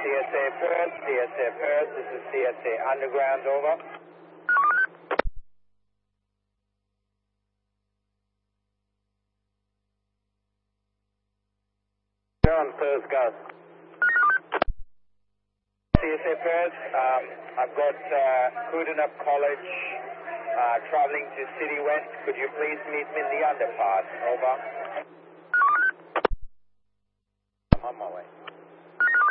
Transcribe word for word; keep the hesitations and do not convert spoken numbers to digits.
C S A Perth, C S A Perth, this is C S A Underground, over. On Perth, Gus. C S A Perth, um, I've got uh, Koodanup College uh, traveling to City West. Could you please meet me in the underpass, over?